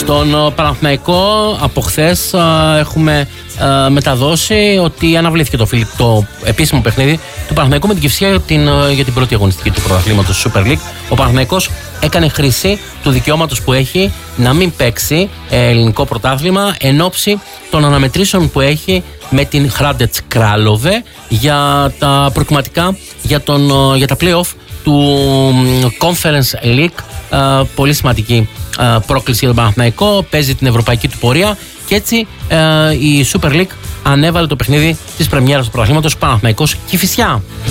Στον Παναθηναϊκό από χθες έχουμε μεταδώσει ότι αναβλήθηκε το επίσημο παιχνίδι του Παναθηναϊκού με την Κηφισιά για την πρώτη αγωνιστική του πρωταθλήματος Super League. Ο Παναθηναϊκός έκανε χρήση του δικαιώματος που έχει να μην παίξει ελληνικό πρωτάθλημα εν ώψη των αναμετρήσεων που έχει με την Hradec Kralove για τα προκριματικά για τα play-off του Conference League. Πολύ σημαντική πρόκληση για τον Παναθηναϊκό, παίζει την ευρωπαϊκή του πορεία και έτσι η Super League ανέβαλε το παιχνίδι της πρεμιέρας του πρωταθλήματος Παναθηναϊκός Κηφισιά.